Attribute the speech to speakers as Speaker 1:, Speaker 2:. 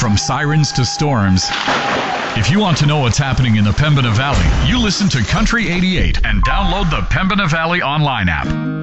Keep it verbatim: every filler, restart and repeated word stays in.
Speaker 1: From sirens to storms, if you want to know what's happening in the Pembina Valley, you listen to Country eighty-eight and download the Pembina Valley online app.